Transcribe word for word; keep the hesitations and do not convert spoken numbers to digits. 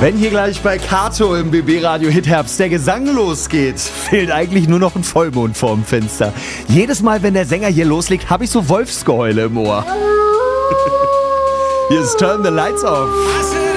Wenn hier gleich bei Kato im B B-Radio Hitherbst der Gesang losgeht, fehlt eigentlich nur noch ein Vollmond vorm Fenster. Jedes Mal, wenn der Sänger hier loslegt, habe ich so Wolfsgeheule im Ohr. Hier ist Turn the Lights Off.